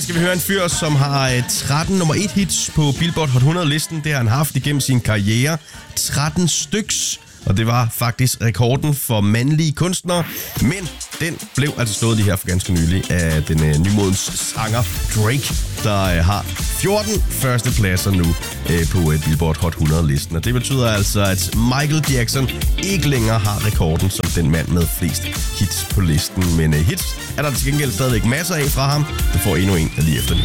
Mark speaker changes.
Speaker 1: dag skal vi høre en fyr, som har 13 nummer 1 hits på Billboard Hot 100-listen. Det har han haft igennem sin karriere. 13 styks. Og det var faktisk rekorden for mandlige kunstnere. Men den blev altså slået lige her for ganske nylig af den nymodens sanger Drake, der har 14 førstepladser nu på Billboard Hot 100-listen. Og det betyder altså, at Michael Jackson ikke længere har rekorden som den mand med flest hits på listen. Men hits er der til gengæld stadigvæk masser af fra ham. Du får endnu en lige efter.